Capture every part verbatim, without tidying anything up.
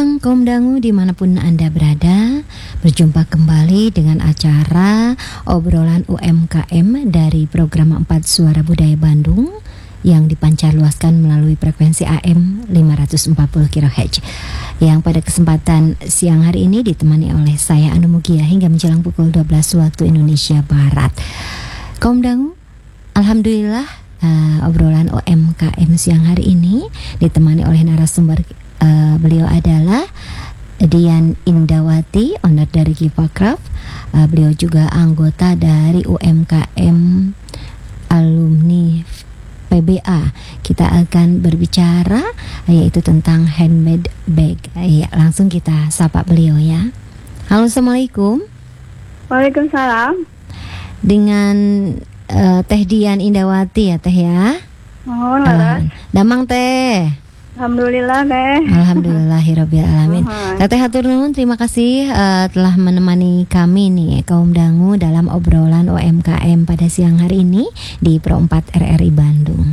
siang kaum dangu dimanapun Anda berada. Berjumpa kembali dengan acara obrolan U M K M dari program empat Suara Budaya Bandung yang dipancarluaskan melalui frekuensi A M lima ratus empat puluh kilohertz, yang pada kesempatan siang hari ini ditemani oleh saya Anu Mugia hingga menjelang pukul dua belas waktu Indonesia Barat. Kaum dangu, alhamdulillah uh, obrolan O M K M siang hari ini ditemani oleh narasumber. Uh, beliau adalah Dian Indawati, owner dari Giva Craft. Uh, beliau juga anggota dari U M K M alumni P B A. Kita akan berbicara yaitu tentang handmade bag. Ya, langsung kita sapa beliau ya. Halo, assalamualaikum. Waalaikumsalam. Dengan uh, Teh Dian Indawati ya Teh ya. Oh, laras. Uh, Damang Teh. Alhamdulillah Teh. Alhamdulillahirabbil alamin. Teteh hatur nuhun, terima kasih uh, telah menemani kami nih kaum dangu dalam obrolan O M K M pada siang hari ini di Pro empat R R I Bandung.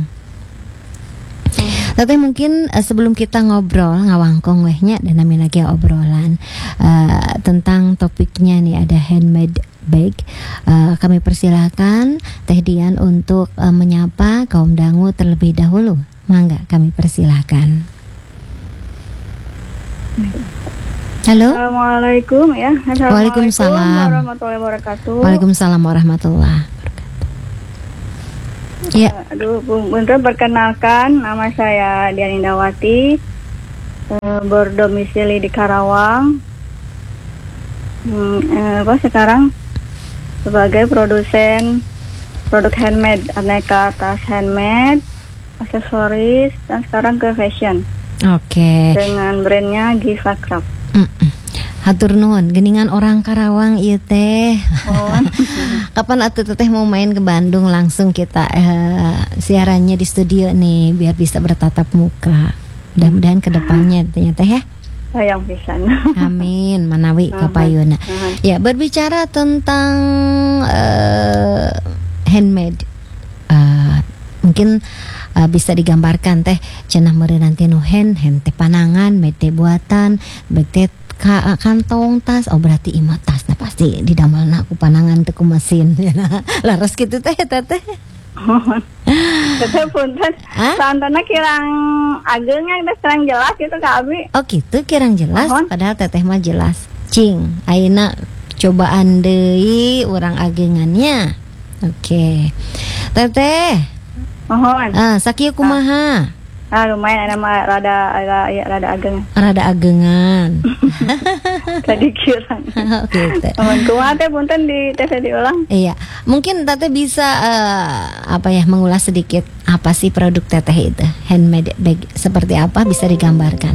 Teteh mungkin uh, sebelum kita ngobrol ngawangkong wehnya dan nami lagi obrolan uh, tentang topiknya nih ada handmade bag. Uh, kami persilakan Teh Dian untuk uh, menyapa kaum dangu terlebih dahulu. Mangga kami persilahkan. Halo. Assalamualaikum ya. Assalamualaikum Waalaikumsalam warahmatullahi wabarakatuh. Waalaikumsalam warahmatullahi wabarakatuh. Ya. Aduh, bentar perkenalkan, nama saya Dian Indawati, eh, berdomisili di Karawang. Hmm, eh, apa sekarang sebagai produsen produk handmade, aneka tas handmade, aksesoris, dan sekarang ke fashion. Oke. Okay. Dengan brandnya Giva Craft. Mm-mm. Hatur nuhun, geningan orang Karawang ieu teh. Oh. Kapan atuh teteh mau main ke Bandung langsung kita uh, siarannya di studio nih biar bisa bertatap muka. Mudah-mudahan kedepannya ternyata ya. Sayang pisan. Amin, manawi kapayuna. Ya, berbicara tentang uh, handmade, uh, mungkin Uh, bisa digambarkan teh cenah meureun nanti nu hand hand teh panangan mete buatan beg teh ka, kantong tas oh berarti imah tas nah pasti didamelna ku panangan teh ku mesin laras kitu teh eta teh. Teteh punten santana kirang agengnya geus kirang jelas gitu ka abi. Oh kitu kirang jelas. Mohon. Padahal teteh mah jelas cing ayeuna cobaan deui urang agengannya. Oke okay. Teteh mohon. Ah, sakieu kumaha? Ah, lumayan ada mah rada rada ya rada ageng. Rada agengan. Tadi kirang. Gitu. Mohon kumaha teh punten di tes diulang. Iya. Mungkin Teteh bisa uh, apa ya mengulas sedikit apa sih produk Teteh itu? Handmade bag seperti apa bisa digambarkan?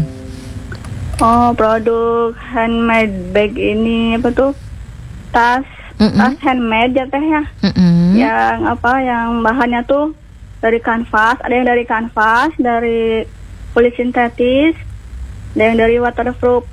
Oh, produk handmade bag ini apa tuh? Tas, Mm-mm. tas handmade ya Teh ya. Mm-mm. Yang apa yang bahannya tuh dari kanvas, ada yang dari kanvas, dari kulit sintetis, ada yang dari waterproof.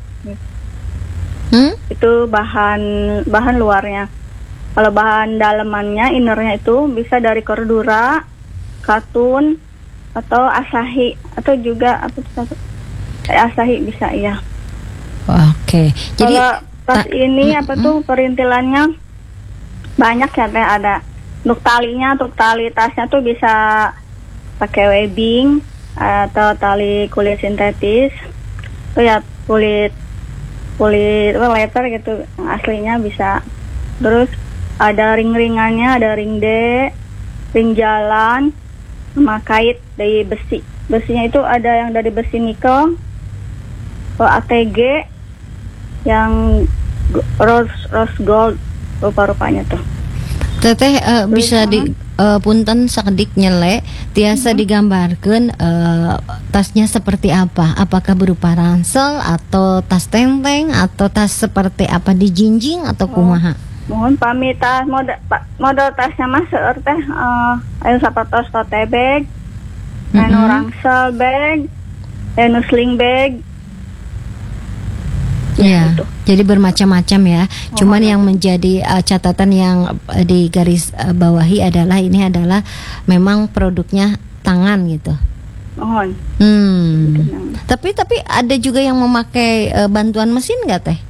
Hmm? Itu bahan bahan luarnya. Kalau bahan dalamannya, innernya itu bisa dari cordura, katun, atau asahi, atau juga apa itu? Asahi bisa ya. Oke. Okay. Jadi kalau tas ta- ini apa tuh perintilannya banyak ya Teh, ada. Untuk talinya, untuk tali tasnya tuh bisa pakai webbing atau tali kulit sintetis. Tuh ya kulit kulit apa leather gitu yang aslinya bisa. Terus ada ring-ringannya, ada ring D, ring jalan, sama kait dari besi. Besinya itu ada yang dari besi nikel, atau A T G, yang rose rose gold rupa-rupanya tuh. Teteh uh, bisa di uh, punten sakedik nyele tiasa mm-hmm. digambarkan uh, tasnya seperti apa? Apakah berupa ransel atau tas tenteng atau tas seperti apa dijinjing atau kumaha? Oh, mohon pamit tas model model tasnya mah seueur teh uh, aya sapatos tote bag, anu mm-hmm. ransel bag, anu sling bag. Ya, gitu. Jadi bermacam-macam ya. Oh, Cuman oh, yang menjadi uh, catatan yang uh, di garis uh, bawahi adalah ini adalah memang produknya tangan gitu. mohon. Hmm. Gitu. Tapi tapi ada juga yang memakai uh, bantuan mesin nggak teh?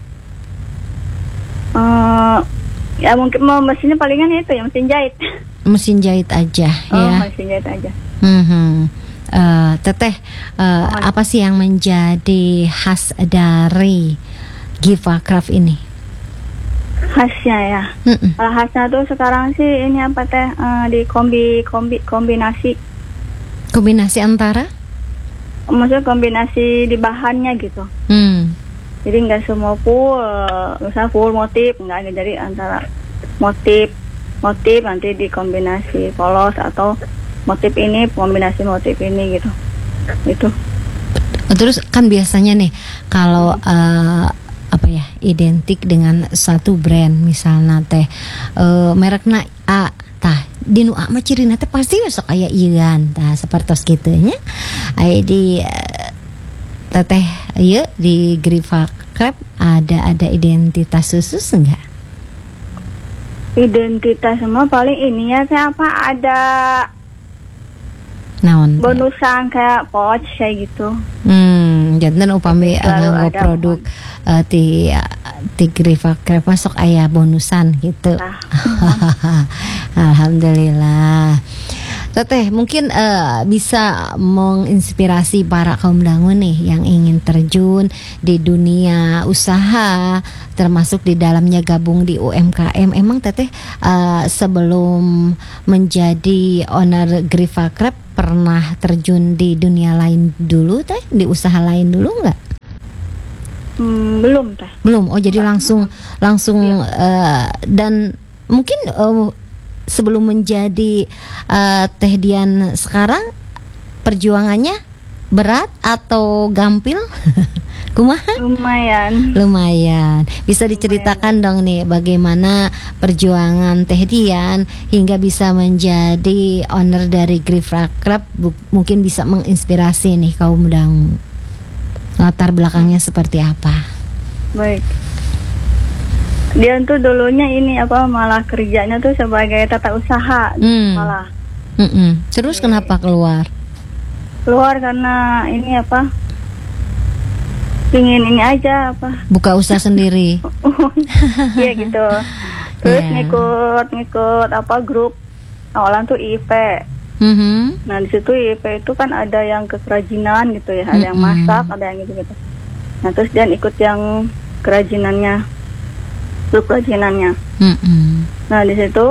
Uh, ya mungkin mau mesinnya palingan itu ya mesin jahit. Mesin jahit aja Oh, ya. mesin jahit aja. Hmm. Uh, teteh, uh, apa sih yang menjadi khas dari Giva Craft ini? Khasnya ya. Mm-mm. Kalau khasnya tuh sekarang sih ini apa teh uh, di kombi kombi kombinasi. Kombinasi antara? Maksudnya kombinasi di bahannya gitu. Hmm. Jadi nggak semua full, misalnya full motif, nggak, jadi antara motif motif nanti dikombinasi polos atau motif ini kombinasi motif ini gitu. Itu. Terus kan biasanya nih kalau uh, apa ya, identik dengan satu brand misalnya teh uh, merekna A, tah di nu A mah cirina teh pasti sok aya ieuan tah sapertos kitu nya. Aya di uh, teteh ieu di Giva Craft ada ada identitas khusus enggak? Identitas semua paling ini ya kayak apa, ada naon bonusan kayak pouch kayak gitu. Hmm, janten upami nganggo ada produk uh, ti ti Giva Craft masuk aya bonusan gitu. Nah, Alhamdulillah. Teteh mungkin uh, bisa menginspirasi para kaum dangu nih yang ingin terjun di dunia usaha, termasuk di dalamnya gabung di U M K M. Emang teteh uh, sebelum menjadi owner Giva Craft pernah terjun di dunia lain dulu teh, di usaha lain dulu nggak? hmm, belum teh. Belum. Oh jadi langsung langsung uh, dan mungkin uh, sebelum menjadi uh, Teh Dian sekarang perjuangannya berat atau gampil? Kumaha? Lumayan. Lumayan. Bisa diceritakan dong nih bagaimana perjuangan Teh Dian hingga bisa menjadi owner dari Giva Craft. Mungkin bisa menginspirasi nih kaum dangu. Latar belakangnya seperti apa? Baik. Dia tuh dulunya ini apa malah kerjanya tuh sebagai tata usaha Hmm. malah. Mm-mm. Terus Oke. kenapa keluar? Keluar karena ini apa? Pingin ini aja apa? Buka usaha sendiri. Iya gitu. Terus Yeah. ngikut ngikut apa grup awalan tuh I P. Mhm. Nah di situ I P itu kan ada yang kekerajinan gitu ya, ada yang Mm-mm. masak, ada yang gitu gitu. Nah terus dia ikut yang kerajinannya, grup kerajinannya. Mm-mm. Nah di situ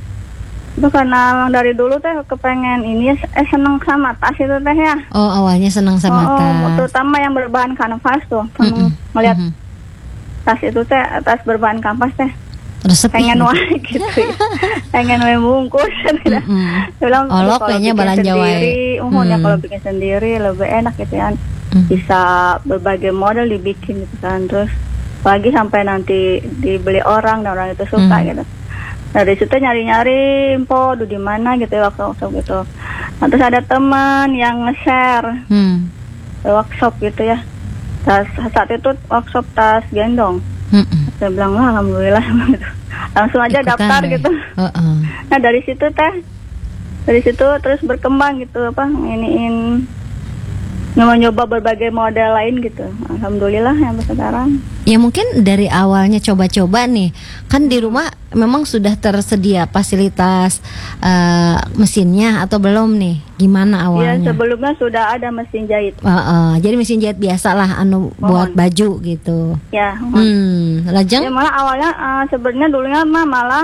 itu karena emang dari dulu teh kepengen ini eh seneng sama tas itu teh ya. Oh awalnya senang sama oh, tas. oh, terutama yang berbahan kanvas tuh. Mm-mm. Melihat Mhm. tas itu teh, tas berbahan kanvas teh Resep pengen ini. wae gitu ya. Pengen wae bungkus. Mm-mm. Bilang Olok kayaknya belanja wae. sendiri, uhun ya Hmm. kalau bikin sendiri lebih enak gitu kan. Mm. Bisa berbagai model dibikin gitu kan. Terus apalagi sampai nanti dibeli orang dan orang itu suka Hmm. gitu. Nah dari situ nyari-nyari info di mana gitu ya workshop gitu. Nah, terus ada teman yang nge-share Hmm. workshop gitu ya. Tas saat itu workshop tas gendong. Mm-mm. Saya bilang lah alhamdulillah gitu. Langsung aja Ikutan daftar deh. gitu. Uh-uh. Nah dari situ teh, dari situ terus berkembang gitu apa iniin nyoba-nyoba berbagai model lain gitu. Alhamdulillah sampai sekarang. Ya mungkin dari awalnya coba-coba nih, kan di rumah memang sudah tersedia fasilitas uh, mesinnya atau belum nih? Ya Gimana awalnya? sebelumnya sudah ada mesin jahit. Uh, uh, jadi mesin jahit biasa lah, anu buat baju gitu. Ya. Hmm, lajeng? Ya malah awalnya uh, sebenarnya dulunya mah malah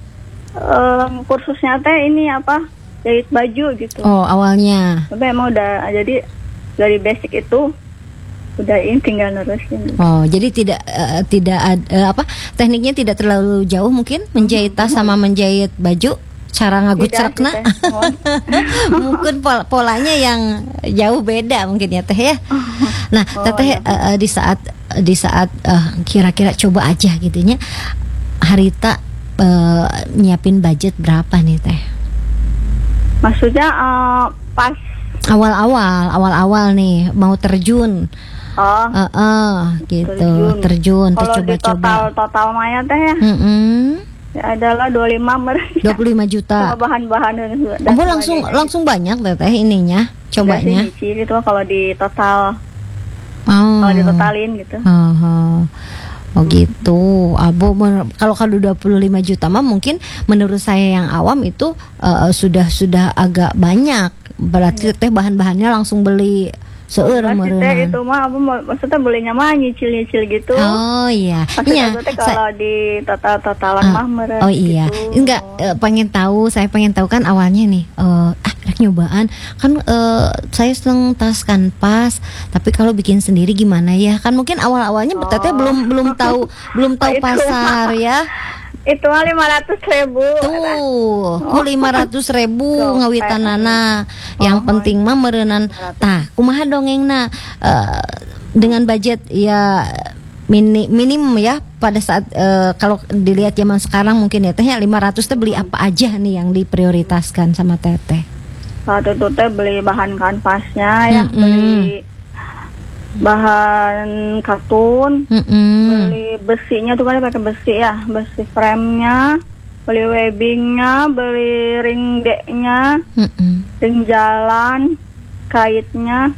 uh, kursusnya teh ini apa jahit baju gitu. Oh awalnya. Tapi emang udah jadi dari basic itu udah ini tinggal nerusin. Oh, jadi tidak eh, tidak ad- eh, apa tekniknya tidak terlalu jauh mungkin menjahit tas sama menjahit baju, cara ngagucrekna. Tidak, gitu. Mungkin pol- polanya yang jauh beda mungkin ya teh ya. Nah, Oh, teteh iya. eh, eh, di saat di saat eh, kira-kira coba aja gitunya Harita eh, nyiapin budget berapa nih teh? Maksudnya uh, pas Awal-awal, awal-awal nih mau terjun. oh Eh, eh, gitu, terjun, teh kalau di total coba-coba. total maya teh ya, Mm-mm. ya adalah dua puluh lima mer. dua puluh lima juta. Sama bahan-bahan dan dan Oh, langsung sebagainya. langsung banyak teteh ininya cobanya? Enggak sih, nyicil itu kalau di total. Oh. Kalau ditotalin gitu. Oh, oh. Oh gitu, Abo kalau kalau dua puluh lima juta mah mungkin menurut saya yang awam itu uh, sudah sudah agak banyak. Berarti teh bahan-bahannya langsung beli seueur meureun. Itu mah apa maksudnya belinya mah nyicil-nyicil gitu. Oh iya. Maksudnya Iya. kalau di total-totalan uh, mah meureun. Oh iya. Gitu. Enggak uh, pengen tahu, saya pengen tahu kan awalnya nih uh, ah rek nyobaan kan uh, saya seneng tas kanvas, tapi kalau bikin sendiri gimana ya? Kan mungkin awal-awalnya Oh. teteh belum belum tahu belum tahu Oh, itu pasar ya. Itu mah lima ratus ribu. Tuh, ku lima ratus ribu Tuh, ngawitanana. Yang Oh, penting mah meureunnan tah kumaha dongengna uh, dengan budget ya mini, minim ya pada saat uh, kalau dilihat zaman sekarang mungkin ya teh ya lima ratus teh beli apa aja nih yang diprioritaskan sama teteh. Saat itu teh beli bahan kanvasnya ya, Mm-mm. beli bahan kartun, Mm-mm. beli besinya tuh kan pakai besi ya, besi frame-nya, beli webbingnya, beli ring D-nya, Mm-mm. ring jalan, kaitnya,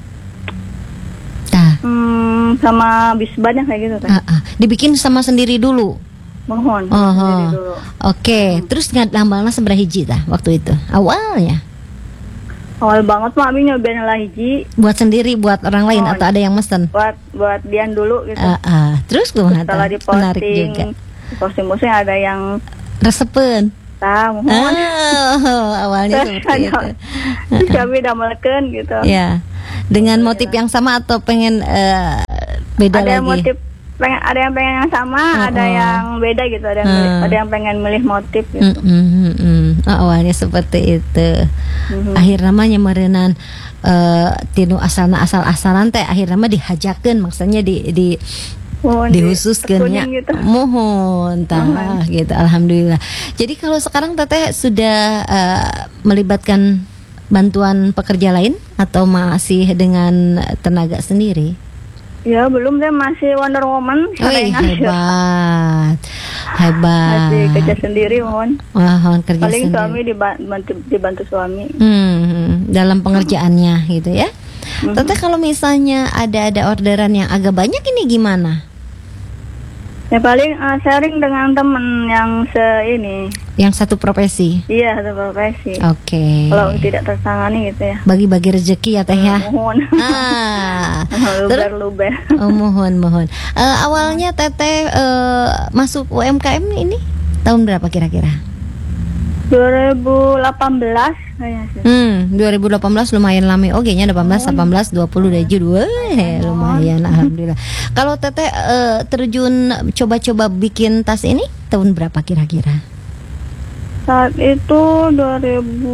Tah, hmm, sama bisbannya kayak gitu teh. ah, ah. Dibikin sama sendiri dulu. Mohon Oh, sendiri oh. dulu. Oke, terus nggak nambahnya seberapa hiji tah waktu itu awalnya? Awal banget mah Abi nyobain lah hiji Buat sendiri, buat orang lain Oh, atau ada yang mesen? buat buat Dian dulu gitu. Ah, ah. Terus kumaha Setelah tah? Menarik juga. diposting, posting-posting ada yang Resepen. tahu. Oh, awalnya seperti itu. Terus kami damelkeun gitu. Ya, dengan motif yang sama atau pengen eh, beda Ada lagi? yang motif pengen, ada yang pengen yang sama, Oh, ada oh. yang beda gitu, ada yang Hmm. milih, ada yang pengen milih motif Mm, gitu. mm, mm, mm. Oh, awalnya seperti itu. Mhm. Akhirnya mah nyemeureunnan eh tinu asalna asal-asalan teh akhirnya mah dihajakeun, maksudnya di di Mohon dihususkeun nya. ditekunin gitu. Mohon tah Mohon. gitu. Alhamdulillah. Jadi kalau sekarang teteh sudah eh, melibatkan bantuan pekerja lain atau masih dengan tenaga sendiri? Ya belum deh, masih Wonder Woman. Wih, sarengan gitu. hebat. Hebat. Masih kerja sendiri mohon. Wah, kerja Paling sendiri. suami dibantu, dibantu suami. Hmm, dalam pengerjaannya gitu ya. Mhm. Teteh kalau misalnya ada ada orderan yang agak banyak ini gimana? Ya paling eh, sharing dengan temen yang se ini. Yang satu profesi. Iya, satu profesi. Oke. Kalau tidak tertangani gitu ya. Bagi-bagi rezeki ya teh ya. Mohon. Ah. Terus- Luber-luber. Oh, mohon mohon. Eh, awalnya teteh eh, masuk U M K M ini tahun berapa kira-kira? dua ribu delapan belas kayaknya sih. Hmm, dua ribu delapan belas lumayan lama. Oke nya delapan belas, delapan belas, dua puluh udah judul. Weh, lumayan alhamdulillah. Kalau teteh eh, terjun coba-coba bikin tas ini tahun berapa kira-kira? Saat itu dua ribu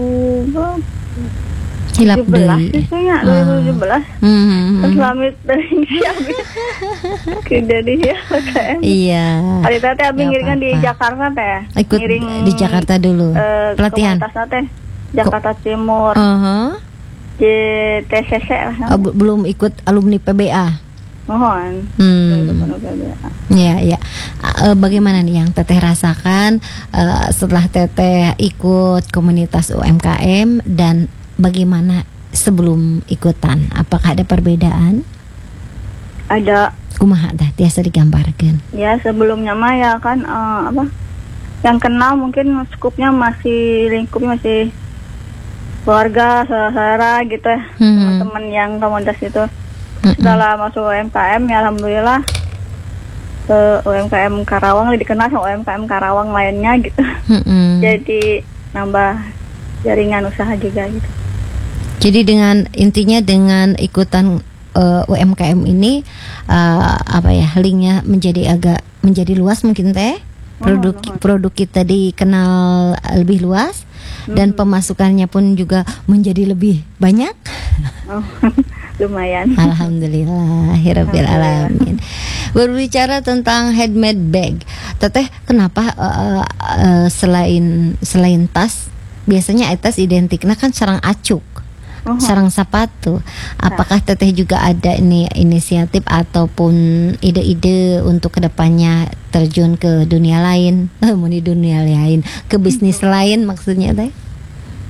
Hilap tujuh belas deui. itu ya, dua ribu tujuh belas. Hmm. Terus lamit dari siapa? Dari ya, kayak. Iya. Hari tadi Abi Ya, ngiringkan di apa-apa. Jakarta teh. Ikut Ngiring, di Jakarta dulu. eh, Pelatihan. komunitasnya teh Jakarta Timur, Uh-huh. J T C C lah. Oh, be- belum ikut alumni P B A. Mohon. Hmm. Ya, ya. Eh, bagaimana nih yang teteh rasakan eh, setelah teteh ikut komunitas U M K M dan bagaimana sebelum ikutan? Apakah ada perbedaan? Ada Kumaha dah tiasa digambarkan. ya sebelumnya mah ya kan eh, apa? Yang kenal mungkin skupnya masih lingkupnya masih keluarga, saudara gitu ya, Hmm. teman-teman yang komunitas itu. Mm-mm. Setelah masuk U M K M ya alhamdulillah ke U M K M Karawang lebih dikenal sama U M K M Karawang lainnya gitu. Mm-mm. Jadi nambah jaringan usaha juga gitu. Jadi dengan intinya dengan ikutan eh, U M K M ini eh, apa ya linknya menjadi agak menjadi luas mungkin teh produk mohon. produk kita dikenal lebih luas dan pemasukannya pun juga menjadi lebih banyak. Oh, lumayan. Alhamdulillah, hiraubil alamin. Berbicara tentang handmade bag, teteh kenapa eh, eh, selain selain tas biasanya tas identiknya kan sarang acuk. Oh, Sarang sepatu. Apakah teteh juga ada ini inisiatif ataupun ide-ide untuk kedepannya terjun ke dunia lain, mau di dunia lain, ke bisnis lain maksudnya teh?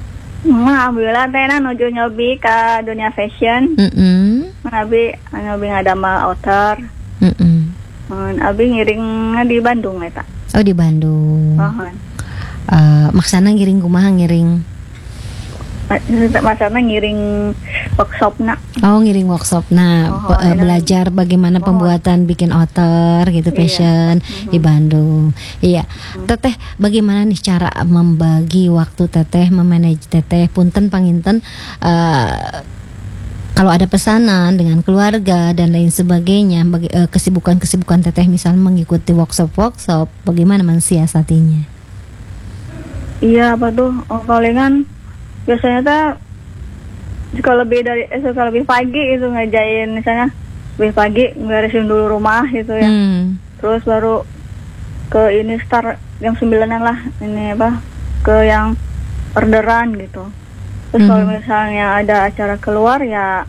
Nah, alhamdulillah teh na nuju nyobi ke dunia fashion. Mm-mm. Abi nyobi ngadamel outer. Mm-mm. Hmm, Abi ngiring di Bandung eta. Oh, di Bandung. Oh. Uh, maksana ngiring kumaha ngiring? Maksudnya ngiring workshop nak. Oh, ngiring workshop. Nah, Oh, pe- uh, belajar bagaimana oh. pembuatan bikin outer gitu, fashion Iya. di Bandung. Iya. Teteh, bagaimana nih cara membagi waktu Teteh, memanage Teteh? Punten panginten uh, kalau ada pesanan dengan keluarga dan lain sebagainya, bagi, uh, kesibukan-kesibukan Teteh misal mengikuti workshop-workshop, bagaimana mensiasatinya? Iya, apa tuh? Oh, palingan biasanya tuh suka lebih dari eh, suka lebih pagi itu ngajain, misalnya lebih pagi beresin dulu rumah gitu ya. Hmm. Terus baru ke ini start jam sembilanan lah, ini apa, ke yang orderan gitu. Terus kalau Hmm. misalnya ada acara keluar ya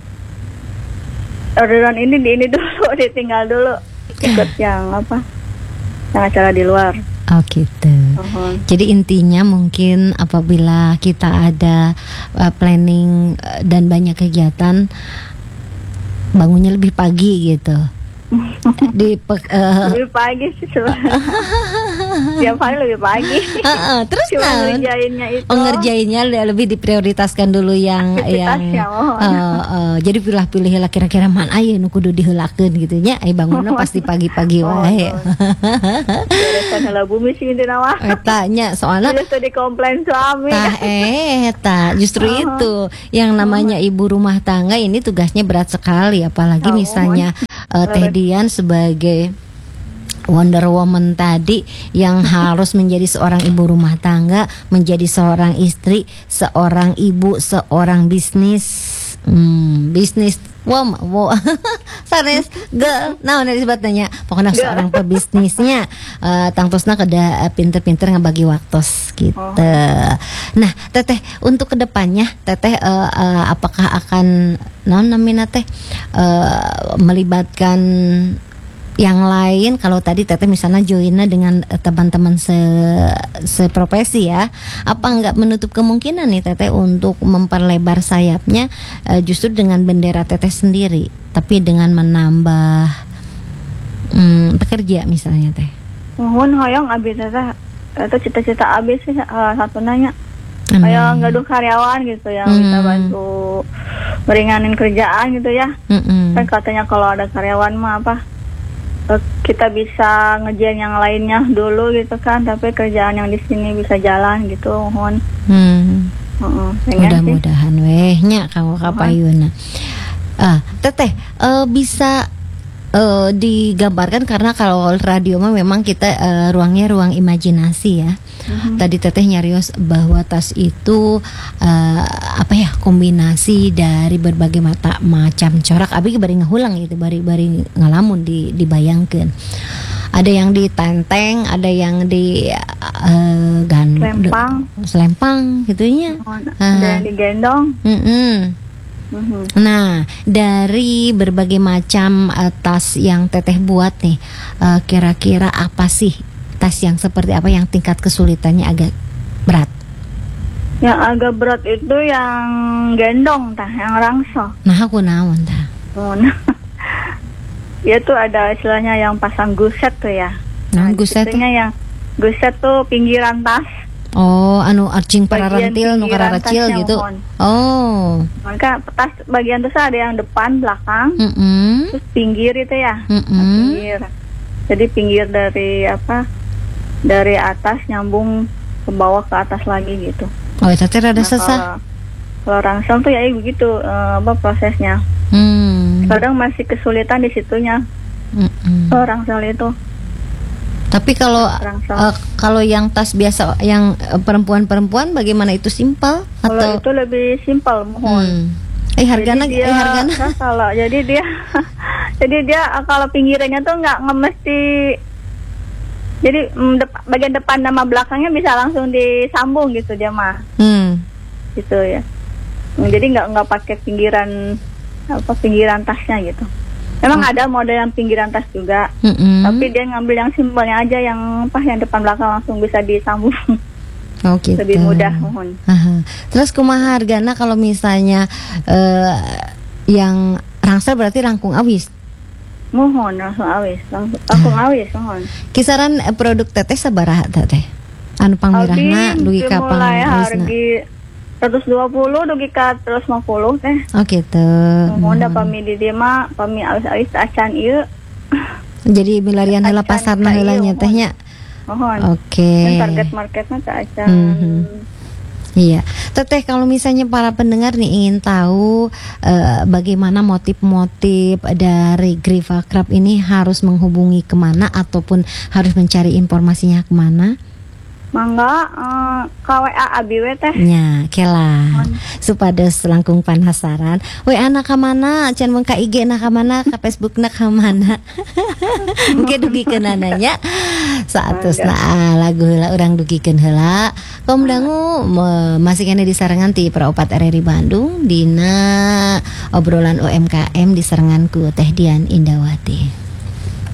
orderan ini di ini dulu ditinggal dulu, ikut yang apa, yang acara di luar. Oh gitu. Uhum. Jadi intinya mungkin apabila kita ada uh, planning uh, dan banyak kegiatan, bangunnya lebih pagi gitu. Di pe- uh, Lebih pagi sih sebenarnya. Tiap hari lebih pagi. uh, uh, terus Cuma kan ngerjainnya itu. oh, ngerjainnya lebih diprioritaskan dulu yang yang Aktivitasnya, mohon. uh, uh, jadi pilih-pilih lah kira-kira mana aya nu kudu diheulakeun gitu nya. Ai bangunna pasti pagi-pagi Oh, wae. Beresan heula bumi sih intina mah. Eta nya soalna Terus tuh dikomplain suami. Tah eta justru Oh. itu yang namanya ibu rumah tangga ini tugasnya berat sekali, apalagi Oh, misalnya uh, Teh Dian sebagai Wonder Woman tadi yang harus menjadi seorang ibu rumah tangga, menjadi seorang istri, seorang ibu, seorang bisnis, hmm, bisnis woman, wo, sanes girl, nah ini disebutnya, pokoknya Girl. seorang pebisnisnya, uh, tangtosna kada pinter-pinter ngebagi waktu gitu. Oh. Nah, Teteh untuk kedepannya, Teteh uh, uh, apakah akan non namina Teh uh, melibatkan yang lain? Kalau tadi Teteh misalnya joinnya dengan eh, teman-teman se seprofesi ya, apa nggak menutup kemungkinan nih Teteh untuk memperlebar sayapnya eh, justru dengan bendera Teteh sendiri, tapi dengan menambah hmm, pekerja misalnya Teh? Mohon hoyong abi teh itu cita-cita abi sih salah satu nanya. Amin. Hoyong gaduh karyawan gitu yang Hmm. bisa bantu meringanin kerjaan gitu ya. Mm-mm. Kan katanya kalau ada karyawan mah apa, eh, kita bisa ngerjain yang lainnya dulu gitu kan, tapi kerjaan yang di sini bisa jalan gitu. Mohon. Hmm. Heeh, pengen sih. Mudah-mudahan wehnya kamu kapayuna. Ah, Teteh eh, bisa eh, digambarkan, karena kalau radio mah memang kita eh, ruangnya ruang imajinasi ya. Mhm. Tadi Teteh nyarios bahwa tas itu eh, apa ya, kombinasi dari berbagai mata macam corak. Abi bari ngahulang gitu, bari bari ngalamun di dibayangkeun. Ada yang di tenteng, ada yang di eh, gan Selempang. selempang gitunya. Mohon. Ah. Ada yang digendong. Mm-mm. Mhm. Nah, dari berbagai macam uh, tas yang Teteh buat nih, uh, kira-kira apa sih tas yang seperti apa yang tingkat kesulitannya agak berat? Yang agak berat itu yang gendong tah, yang rangsel. Nah, aku naon tah? Mohon. Ya tuh ada istilahnya yang pasang guset tuh ya. Naon guset teh? Itunya yang guset tuh pinggiran tas. Oh, anu arcing para Bagian rentil nu pinggiran kecil tasnya, gitu. mohon. Oh. Maka tas bagian tasnya ada yang depan, belakang, Mm-mm. terus pinggir itu ya. Mm-mm. Pinggir. Jadi pinggir dari apa? Dari atas nyambung ke bawah ke atas lagi gitu. Oh, itu teh rada Nah, sesah. kalau, kalau rangsel tuh ya begitu eh, apa prosesnya. Hmm. Kadang masih kesulitan di situnya. Mm-mm. Kalau rangsel itu. Tapi kalau Rangsel. uh, kalau yang tas biasa yang uh, perempuan-perempuan bagaimana, itu simpel Kalau atau itu lebih simpel, mohon. Hmm. Eh hargana, Jadi eh dia, hargana. nah, kalau jadi dia, jadi dia uh, kalau pinggirannya tuh nggak ngemesti, jadi mm, dep- bagian depan sama belakangnya bisa langsung disambung gitu dia mah, Hmm. gitu ya. Mm, Jadi nggak nggak pakai pinggiran apa pinggiran tasnya gitu. Memang ada model yang pinggiran tas juga, Mm-mm. tapi dia ngambil yang simpelnya aja, yang apa yang depan belakang langsung bisa disambung. Oh gitu. Lebih mudah mohon. Aha. Terus kumaha hargana kalau misalnya uh, yang rangsel berarti langkung awis. Mohon langsung awis, langsung, langsung awis mohon. Kisaran eh, produk teteh sabaraha teh? Anu pangmirahna dugi ka mulai pangawisna. hargi seratus dua puluh dugi ka seratus lima puluh teh. Oh gitu. Mohon da pami di dieu mah pami awis-awis acan ieu. Jadi milarian heula pasarna heula nya teh nya. Mohon. Oke. Okay. Target marketnya tak acan. Mm-hmm. Iya, teteh kalau misalnya para pendengar nih ingin tahu uh, bagaimana motif-motif dari Griva Craft ini harus menghubungi kemana ataupun harus mencari informasinya kemana? Mangga uh, K W A abi we teh. Nya, kela. Supados langkung penasaran. We anak ka mana? Can meng ka I G na ka mana? Ka Facebook na ka mana? Engke dugikeun nanya. Saatosna lagu heula urang dugikeun heula. Kaum dangu masih kene di sarengan ti Praopat R R I Bandung dina obrolan U M K M di sarengan ku Teh Dian Indawati.